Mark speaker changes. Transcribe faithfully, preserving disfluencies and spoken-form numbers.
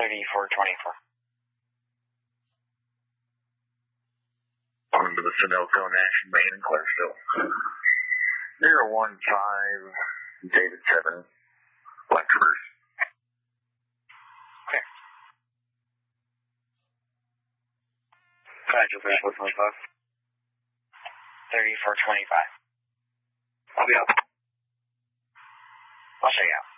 Speaker 1: thirty-four twenty-four.
Speaker 2: On to the Sunoco Nash Main in Clarksville. zero one five, David seven, Black Traverse.
Speaker 1: Okay. Roger, thirty-four twenty-five. thirty-four twenty-five.
Speaker 2: I'll be out.
Speaker 1: I'll check out.